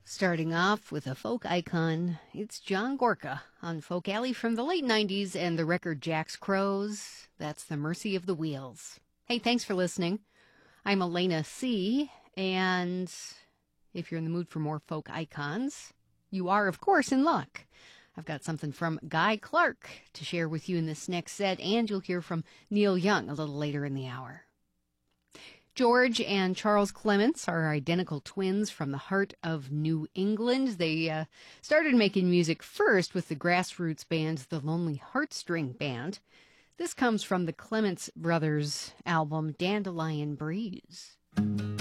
Starting off with a folk icon, it's John Gorka on Folk Alley from the late 90s and the record Jack's Crows. That's The Mercy of the Wheels. Hey, thanks for listening. I'm Elena C., and if you're in the mood for more folk icons, you are, of course, in luck. I've got something from Guy Clark to share with you in this next set, and you'll hear from Neil Young a little later in the hour. George and Charles Clements are identical twins from the heart of New England. They started making music first with the grassroots band, the Lonely Heartstring Band. This comes from the Clements Brothers album, Dandelion Breeze.